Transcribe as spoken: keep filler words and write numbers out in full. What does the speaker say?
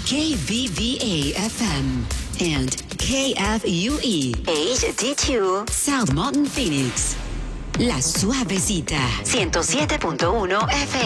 K V V A F M and K F U E H D two South Mountain Phoenix. La Suavecita ciento siete punto uno F M.